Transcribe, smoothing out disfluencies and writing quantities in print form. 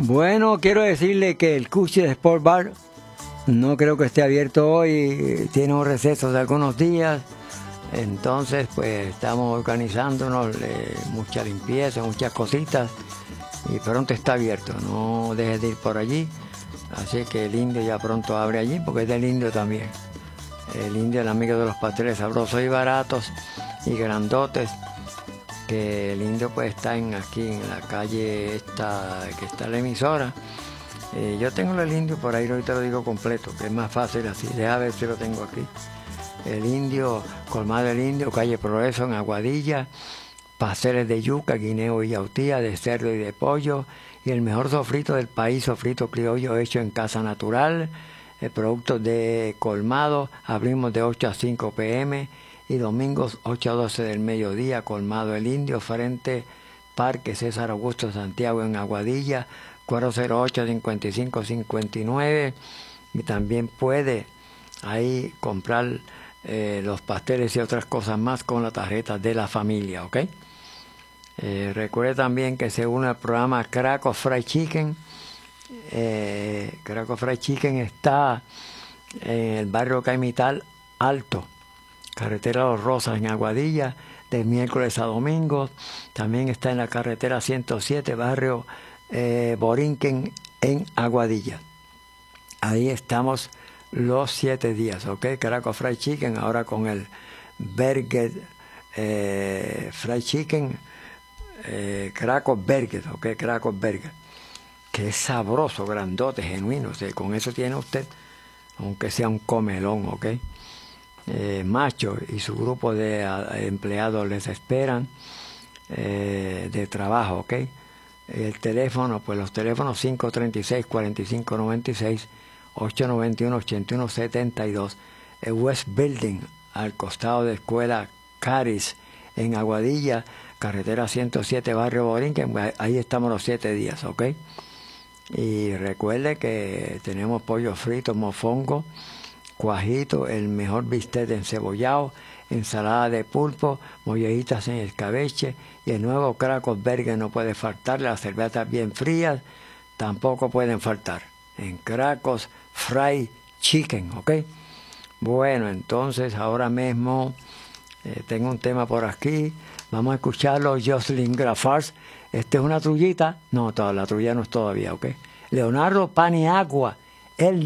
Bueno, quiero decirle que el Cuchi de Sport Bar no creo que esté abierto hoy, tiene un receso de algunos días, entonces pues estamos organizándonos, mucha limpieza, muchas cositas, y pronto está abierto, no dejes de ir por allí, así que el Indio ya pronto abre allí, porque es del Indio también. El Indio es el amigo de los pasteles sabrosos y baratos y grandotes, que el Indio pues está aquí en la calle esta, que está la emisora. Yo tengo el Indio por ahí, ahorita lo digo completo, que es más fácil así, deja ver si lo tengo aquí. El Indio, Colmado del Indio, calle Progreso en Aguadilla, pasteles de yuca, guineo y yautía, de cerdo y de pollo, y el mejor sofrito del país, sofrito criollo hecho en casa natural, productos de Colmado, abrimos de 8 a 5 p.m. y domingos 8 a 12 del mediodía, Colmado el Indio, frente Parque César Augusto Santiago en Aguadilla, 408-5559, y también puede ahí comprar los pasteles y otras cosas más con la tarjeta de la familia, ¿ok? Recuerde también que se une al programa Crackle Fried Chicken. Crackle Fried Chicken está en el barrio Caimital Alto, carretera Los Rosas en Aguadilla, de miércoles a domingo. También está en la carretera 107, barrio Borinquen en Aguadilla. Ahí estamos los 7 días, ¿ok? Crackle Fried Chicken, ahora con el Burger Fried Chicken, Crackle Burger, ¿ok? Crackle Burger, que es sabroso, grandote, genuino, o sea, con eso tiene usted, aunque sea un comelón, ¿ok? Macho y su grupo de empleados les esperan de trabajo, ¿ok? El teléfono, pues los teléfonos 536-4596, 891-8172, el West Building, al costado de Escuela Caris, en Aguadilla, carretera 107, barrio Borinquen. Ahí estamos los 7 días, ¿ok? Y recuerde que tenemos pollo frito, mofongo, cuajito, el mejor bistec encebollado, ensalada de pulpo, mollejitas en escabeche, y el nuevo Crackle Burger no puede faltar. Las cervezas bien frías tampoco pueden faltar en Crackle Fried Chicken, ¿ok? Bueno, entonces ahora mismo tengo un tema por aquí, vamos a escucharlo. Jocelyn Grafars, esta es una trullita, no, la trulla no es todavía, ¿ok? Leonardo Paniagua, él